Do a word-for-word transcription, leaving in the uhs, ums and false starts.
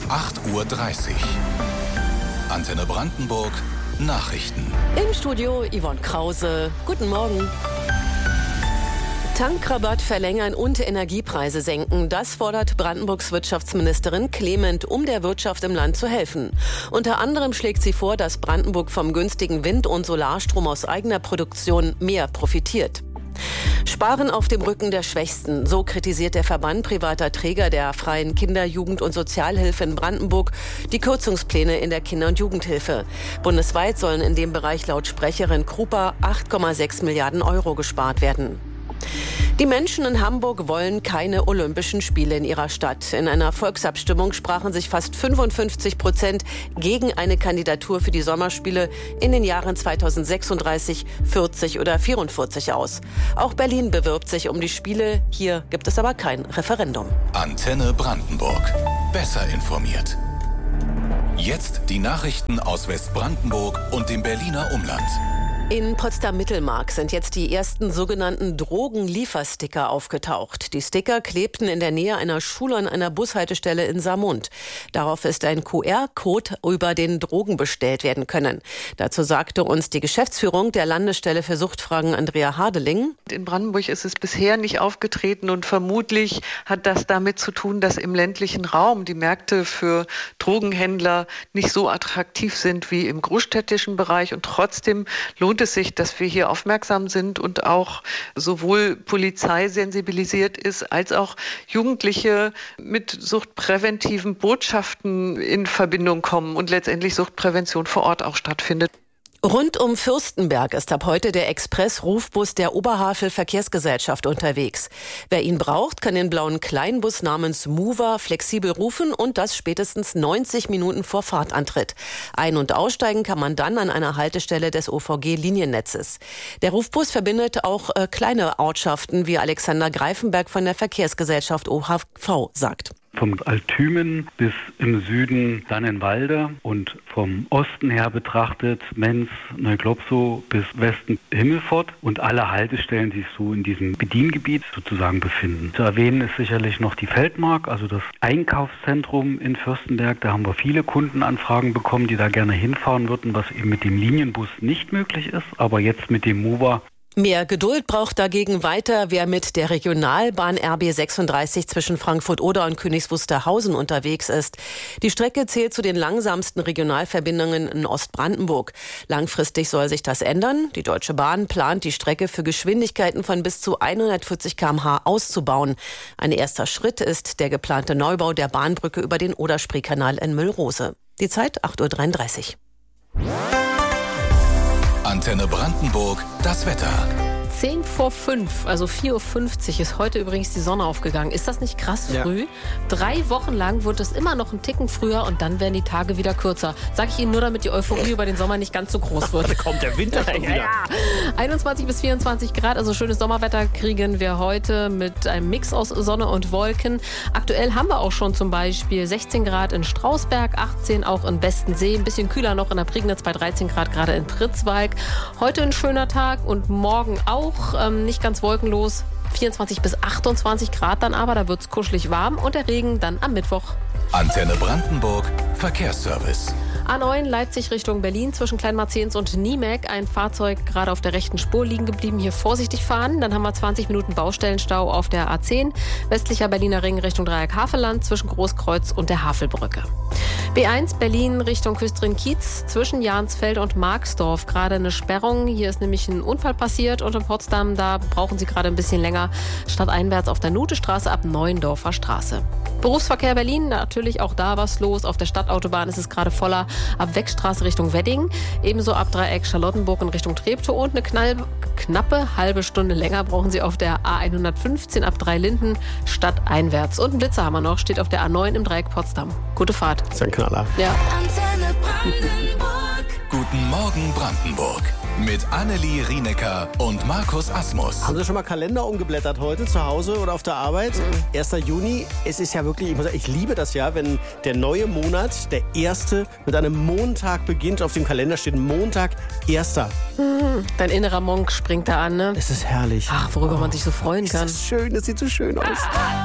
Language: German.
acht Uhr dreißig. Antenne Brandenburg Nachrichten. Im Studio Yvonne Krause. Guten Morgen. Tankrabatt verlängern und Energiepreise senken. Das fordert Brandenburgs Wirtschaftsministerin Clement, um der Wirtschaft im Land zu helfen. Unter anderem schlägt sie vor, dass Brandenburg vom günstigen Wind- und Solarstrom aus eigener Produktion mehr profitiert. Sparen auf dem Rücken der Schwächsten. So kritisiert der Verband privater Träger der freien Kinder-, Jugend- und Sozialhilfe in Brandenburg die Kürzungspläne in der Kinder- und Jugendhilfe. Bundesweit sollen in dem Bereich laut Sprecherin Krupa acht Komma sechs Milliarden Euro gespart werden. Die Menschen in Hamburg wollen keine Olympischen Spiele in ihrer Stadt. In einer Volksabstimmung sprachen sich fast fünfundfünfzig Prozent gegen eine Kandidatur für die Sommerspiele in den Jahren zweitausendsechsunddreißig, vierzig oder vierundvierzig aus. Auch Berlin bewirbt sich um die Spiele. Hier gibt es aber kein Referendum. Antenne Brandenburg. Besser informiert. Jetzt die Nachrichten aus Westbrandenburg und dem Berliner Umland. In Potsdam-Mittelmark sind jetzt die ersten sogenannten Drogenliefersticker aufgetaucht. Die Sticker klebten in der Nähe einer Schule an einer Bushaltestelle in Saarmund. Darauf ist ein Q R-Code über den Drogen bestellt werden können. Dazu sagte uns die Geschäftsführung der Landesstelle für Suchtfragen Andrea Hardeling. In Brandenburg ist es bisher nicht aufgetreten und vermutlich hat das damit zu tun, dass im ländlichen Raum die Märkte für Drogenhändler nicht so attraktiv sind wie im großstädtischen Bereich, und trotzdem lohnt es sich, dass wir hier aufmerksam sind und auch sowohl Polizei sensibilisiert ist, als auch Jugendliche mit suchtpräventiven Botschaften in Verbindung kommen und letztendlich Suchtprävention vor Ort auch stattfindet. Rund um Fürstenberg ist ab heute der Express-Rufbus der Oberhavel Verkehrsgesellschaft unterwegs. Wer ihn braucht, kann den blauen Kleinbus namens Mover flexibel rufen und das spätestens neunzig Minuten vor Fahrtantritt. Ein- und aussteigen kann man dann an einer Haltestelle des O V G-Liniennetzes. Der Rufbus verbindet auch äh, kleine Ortschaften, wie Alexander Greifenberg von der Verkehrsgesellschaft O H V sagt. Vom Altümen bis im Süden Dannenwalde und vom Osten her betrachtet Menz, Neuglobsow bis Westen Himmelfort und alle Haltestellen, die sich so in diesem Bediengebiet sozusagen befinden. Zu erwähnen ist sicherlich noch die Feldmark, also das Einkaufszentrum in Fürstenberg. Da haben wir viele Kundenanfragen bekommen, die da gerne hinfahren würden, was eben mit dem Linienbus nicht möglich ist, aber jetzt mit dem Mover. Mehr Geduld braucht dagegen weiter, wer mit der Regionalbahn R B sechsunddreißig zwischen Frankfurt-Oder und Königs Wusterhausen unterwegs ist. Die Strecke zählt zu den langsamsten Regionalverbindungen in Ostbrandenburg. Langfristig soll sich das ändern. Die Deutsche Bahn plant, die Strecke für Geschwindigkeiten von bis zu hundertvierzig Kilometer pro Stunde auszubauen. Ein erster Schritt ist der geplante Neubau der Bahnbrücke über den Oder-Spree-Kanal in Müllrose. Die Zeit acht Uhr dreiunddreißig. Antenne Brandenburg, das Wetter. zehn vor fünf, also vier Uhr fünfzig, ist heute übrigens die Sonne aufgegangen. Ist das nicht krass früh? Ja. Drei Wochen lang wird es immer noch einen Ticken früher und dann werden die Tage wieder kürzer. Sag ich Ihnen nur, damit die Euphorie über den Sommer nicht ganz so groß wird. Da kommt der Winter schon wieder. Ja. einundzwanzig bis vierundzwanzig Grad, also schönes Sommerwetter kriegen wir heute mit einem Mix aus Sonne und Wolken. Aktuell haben wir auch schon zum Beispiel sechzehn Grad in Strausberg, achtzehn auch in Bestensee, ein bisschen kühler noch in der Prignitz bei dreizehn Grad gerade in Pritzwalk. Heute ein schöner Tag und morgen auch. Auch ähm, nicht ganz wolkenlos, vierundzwanzig bis achtundzwanzig Grad dann aber, da wird es kuschelig warm und der Regen dann am Mittwoch. Antenne Brandenburg, Verkehrsservice. A neun Leipzig Richtung Berlin zwischen Kleinmarzens und Niemek. Ein Fahrzeug gerade auf der rechten Spur liegen geblieben. Hier vorsichtig fahren. Dann haben wir zwanzig Minuten Baustellenstau auf der A zehn. Westlicher Berliner Ring Richtung Dreieck Havelland zwischen Großkreuz und der Havelbrücke. B eins Berlin Richtung Küstrin-Kiez zwischen Jahnsfeld und Marxdorf. Gerade eine Sperrung. Hier ist nämlich ein Unfall passiert. Und in Potsdam, da brauchen Sie gerade ein bisschen länger. Stadteinwärts auf der Nutestraße ab Neuendorfer Straße. Berufsverkehr Berlin, natürlich auch da was los. Auf der Stadtautobahn ist es gerade voller. Ab Wegstraße Richtung Wedding, ebenso ab Dreieck Charlottenburg in Richtung Treptow und eine knall, knappe halbe Stunde länger brauchen Sie auf der A hundertfünfzehn ab Dreilinden stadteinwärts. Und ein Blitzer haben wir noch, steht auf der A neun im Dreieck Potsdam. Gute Fahrt. Das ist ein Knaller. Ja. Antenne Brandenburg. Guten Morgen Brandenburg. Mit Annelie Rienecker und Markus Asmus. Haben Sie schon mal Kalender umgeblättert heute zu Hause oder auf der Arbeit? Mhm. erster Juni, es ist ja wirklich, ich muss sagen, ich liebe das ja, wenn der neue Monat, der erste, mit einem Montag beginnt. Auf dem Kalender steht Montag, erster. Mhm. Dein innerer Monk springt da an, ne? Es ist herrlich. Ach, worüber oh, man sich so freuen kann. Das ist schön, das sieht so schön aus.